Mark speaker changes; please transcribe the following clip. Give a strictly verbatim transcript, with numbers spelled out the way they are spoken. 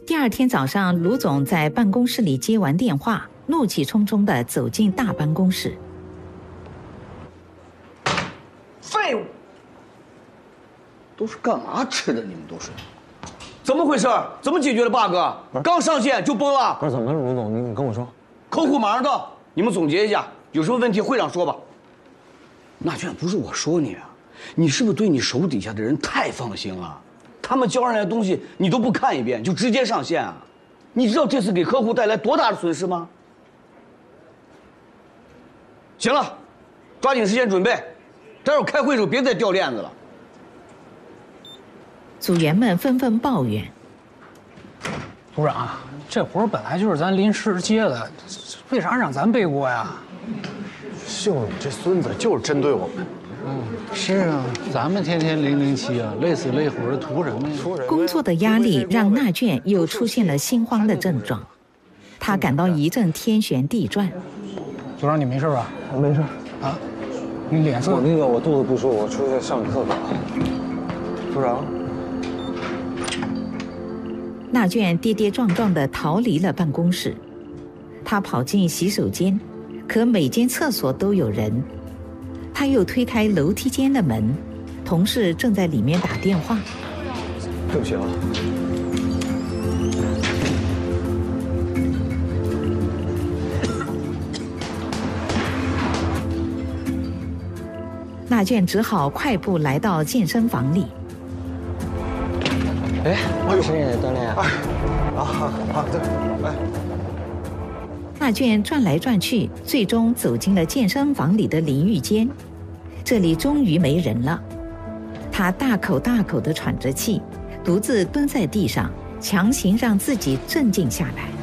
Speaker 1: 第二天早上，卢总在办公室里接完电话，怒气冲冲地走进大办公室。
Speaker 2: 废物！都是干嘛吃的？你们都是？怎么回事？怎么解决的 bug？ 刚上线就崩了？
Speaker 3: 不是怎么了，卢总，你你跟我说。
Speaker 2: 客户马上到，你们总结一下，有什么问题会上说吧。那卷不是我说你啊，你是不是对你手底下的人太放心了？他们交上来的东西你都不看一遍就直接上线啊？你知道这次给客户带来多大的损失吗？行了，抓紧时间准备，待会儿开会的时候别再掉链子了。
Speaker 1: 组员们纷纷抱怨：“
Speaker 4: 组长，这活本来就是咱临时接的，为啥让咱背锅呀？”
Speaker 3: 就你这孙子就是针对我们。
Speaker 5: 嗯，是啊，咱们天天零零七啊，累死累活的图什么呀？
Speaker 1: 工作的压力让纳卷又出现了心慌的症状，他感到一阵天旋地转。
Speaker 4: 组长，你没事吧？
Speaker 3: 没事。
Speaker 4: 啊？你脸色……
Speaker 3: 我那个我肚子不舒服，我出去上个厕所。组长。
Speaker 1: 纳卷跌跌撞撞地逃离了办公室，他跑进洗手间，可每间厕所都有人。他又推开楼梯间的门，同事正在里面打电话。
Speaker 3: 对不起啊。
Speaker 1: 纳卷只好快步来到健身房里。
Speaker 3: 哎，是锻炼啊！啊好，对，哎。
Speaker 1: 纳卷转来转去，最终走进了健身房里的淋浴间。这里终于没人了，他大口大口地喘着气，独自蹲在地上，强行让自己镇静下来。